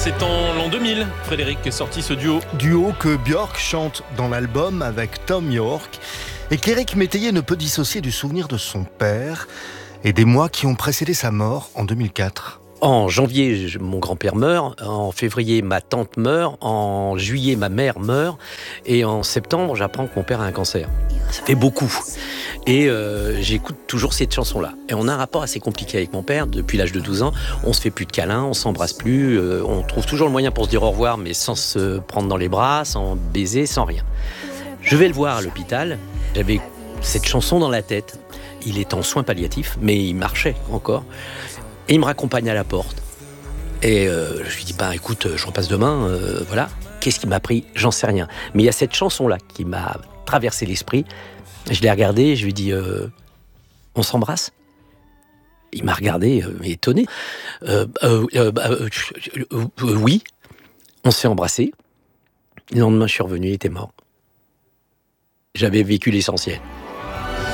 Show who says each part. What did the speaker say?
Speaker 1: C'est en l'an 2000, Frédéric, qu'est sorti ce duo.
Speaker 2: Duo que Björk chante dans l'album avec Tom York et qu'Éric Métayer ne peut dissocier du souvenir de son père et des mois qui ont précédé sa mort en 2004.
Speaker 3: En janvier, mon grand-père meurt. En février, ma tante meurt. En juillet, ma mère meurt. Et en septembre, j'apprends que mon père a un cancer. Ça fait beaucoup. Et j'écoute toujours cette chanson-là. Et on a un rapport assez compliqué avec mon père. Depuis l'âge de 12 ans, on se fait plus de câlins, on s'embrasse plus. On trouve toujours le moyen pour se dire au revoir, mais sans se prendre dans les bras, sans baiser, sans rien. Je vais le voir à l'hôpital. J'avais cette chanson dans la tête. Il est en soins palliatifs, mais il marchait encore. Et il me raccompagne à la porte. Et je lui dis, écoute, je repasse demain, voilà. Qu'est-ce qui m'a pris ? J'en sais rien. Mais il y a cette chanson-là qui m'a traversé l'esprit. Je l'ai regardé et je lui ai dit, on s'embrasse ? Il m'a regardé, étonné. Oui. On s'est embrassé. Le lendemain, je suis revenu, il était mort. J'avais vécu l'essentiel.